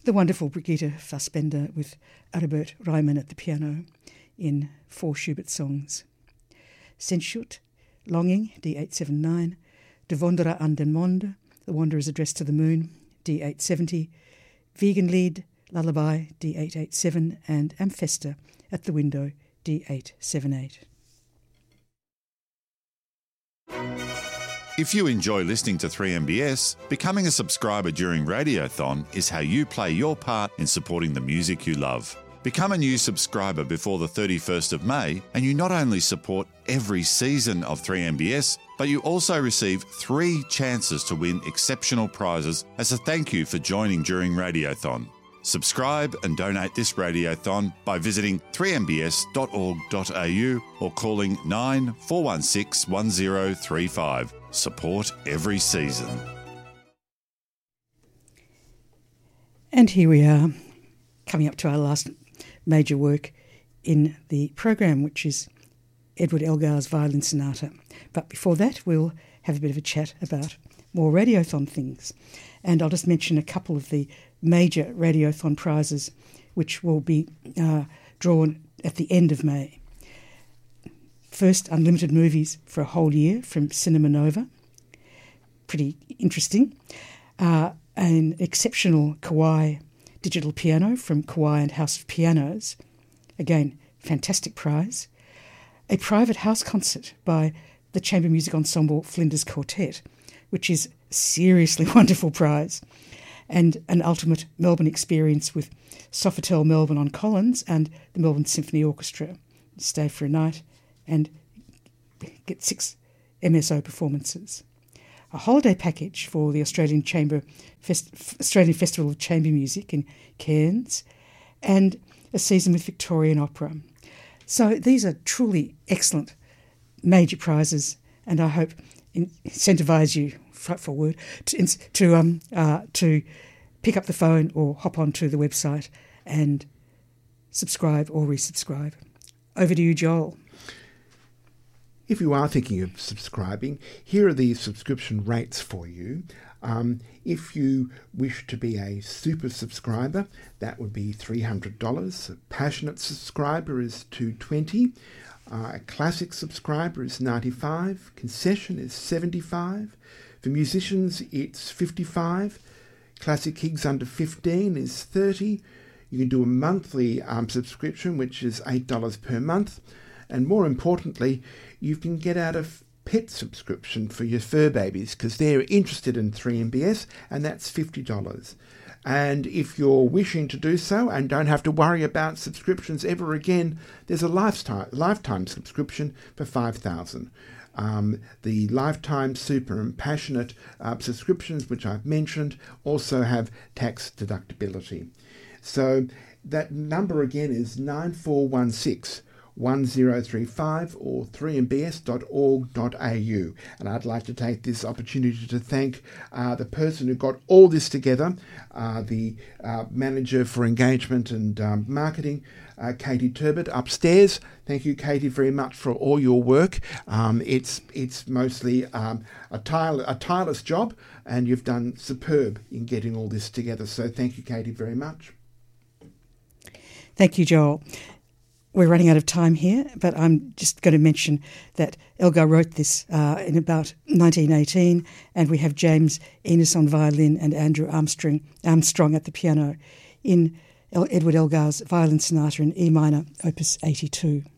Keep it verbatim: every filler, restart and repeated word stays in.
the wonderful Brigitte Fassbender with Aribert Reimann at the piano in four Schubert songs. Senschut, Longing, D eight seventy-nine, De Wanderer an den Monde, The Wanderer's Address to the Moon, D eight seventy, Wiegenlied, Lullaby, D eight eighty-seven, and Am Feste at the Window, D eight seventy-eight. If you enjoy listening to three M B S, becoming a subscriber during Radiothon is how you play your part in supporting the music you love. Become a new subscriber before the thirty-first of May and you not only support every season of three M B S, but you also receive three chances to win exceptional prizes as a thank you for joining during Radiothon. Subscribe and donate this Radiothon by visiting three m b s dot org dot a u or calling nine four one six one zero three five. Support every season. And here we are, coming up to our last major work in the program, which is Edward Elgar's Violin Sonata. But before that, we'll have a bit of a chat about more Radiothon things. And I'll just mention a couple of the major Radiothon prizes which will be uh, drawn at the end of May. First, unlimited movies for a whole year from Cinema Nova. Pretty interesting. Uh, an exceptional Kawai digital piano from Kawai and House of Pianos. Again, fantastic prize. A private house concert by the Chamber Music Ensemble Flinders Quartet, which is a seriously wonderful prize. And an ultimate Melbourne experience with Sofitel Melbourne on Collins and the Melbourne Symphony Orchestra. Stay for a night and get six M S O performances. A holiday package for the Australian Chamber Fest- Australian Festival of Chamber Music in Cairns, and a season with Victorian Opera. So these are truly excellent major prizes, and I hope incentivise you, frightful word, to to um uh, to pick up the phone or hop onto the website and subscribe or resubscribe. Over to you, Joel. If you are thinking of subscribing, here are the subscription rates for you. Um, if you wish to be a super subscriber, that would be three hundred dollars. A passionate subscriber is two hundred twenty dollars. Uh, a classic subscriber is ninety-five dollars. Concession is seventy-five dollars. For musicians, it's fifty-five dollars. Classic gigs under fifteen is thirty dollars. You can do a monthly um, subscription, which is eight dollars per month. And more importantly, you can get out a pet subscription for your fur babies because they're interested in three M B S, and that's fifty dollars. And if you're wishing to do so and don't have to worry about subscriptions ever again, there's a lifetime lifetime subscription for five thousand dollars. Um, the Lifetime Super and Passionate uh, subscriptions, which I've mentioned, also have tax deductibility. So that number again is nine four one six one zero three five or three m b s dot org dot a u. And I'd like to take this opportunity to thank uh, the person who got all this together, uh, the uh, Manager for Engagement and um, Marketing, uh, Katie Turbot, upstairs. Thank you, Katie, very much for all your work. Um, it's it's mostly um, a, tire, a tireless job, and you've done superb in getting all this together. So thank you, Katie, very much. Thank you, Joel. We're running out of time here, but I'm just going to mention that Elgar wrote this uh, in about nineteen eighteen, and we have James Enos on violin and Andrew Armstrong, Armstrong at the piano in El- Edward Elgar's Violin Sonata in E minor, opus eighty-two.